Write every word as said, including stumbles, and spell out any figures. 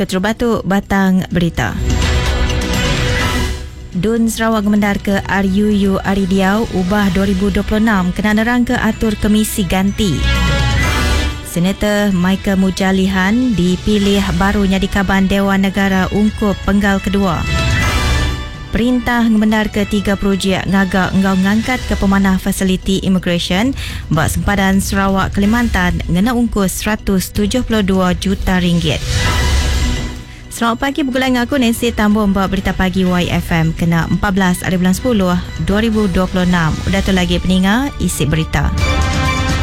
Keterubatu Batang Berita. Dun Sarawak Gemendar ke R U U Aridiau ubah dua ribu dua puluh enam kena nerangka atur komisi ganti. Senator Michael Mujalihan dipilih baru jadi Kaban Dewan Negara Ungkup Penggal Kedua. Perintah Gemendar ke tiga projek ngagak engau ngangkat ke pemanah fasiliti immigration bak sempadan Sarawak Kalimantan ngena ungkus seratus tujuh puluh dua juta ringgit. Selamat pagi, bergulai dengan aku Nancy Tambun buat berita pagi Y F M kena empat belas hari bulan sepuluh dua ribu dua puluh enam. Udah tu lagi peningat isi berita.